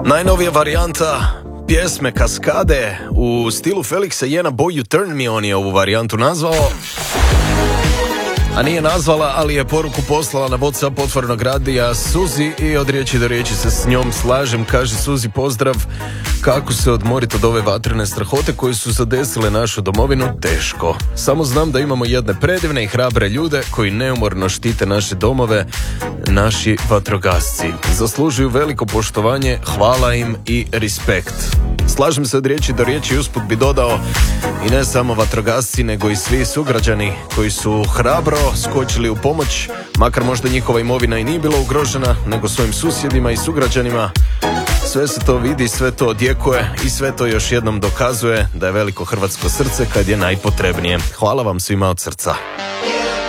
Najnovija varijanta pjesme Kaskade u stilu Felixa Jena Boy You Turn Me On je ovu varijantu nazvao. A nije nazvala, ali je poruku poslala na WhatsApp otvorenog radija Suzi i od riječi do riječi se s njom slažem. Kaže Suzi, pozdrav, kako se odmoriti od ove vatrene strahote koje su zadesile našu domovinu? Teško. Samo znam da imamo jedne predivne i hrabre ljude koji neumorno štite naše domove, naši vatrogasci. Zaslužuju veliko poštovanje, hvala im i respekt. Slažem se od riječi do riječi, usput bi dodao i ne samo vatrogasci, nego i svi sugrađani koji su hrabro skočili u pomoć, makar možda njihova imovina i nije bila ugrožena, nego svojim susjedima i sugrađanima. Sve se to vidi, sve to odjekuje i sve to još jednom dokazuje da je veliko hrvatsko srce kad je najpotrebnije. Hvala vam svima od srca.